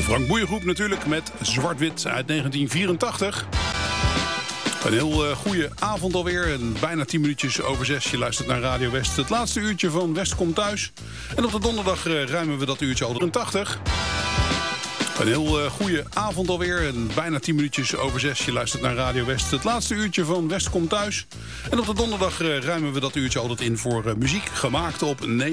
Frank Boeiengroep natuurlijk met Zwart-Wit uit 1984. Een heel goede avond alweer. En bijna 10 minuutjes over 6. Je luistert naar Radio West. Het laatste uurtje van West komt thuis. En op de donderdag ruimen we dat uurtje al 80. Een heel goede avond alweer. En bijna 10 minuutjes over 6. Je luistert naar Radio West. Het laatste uurtje van West komt thuis. En op de donderdag ruimen we dat uurtje altijd in voor muziek gemaakt op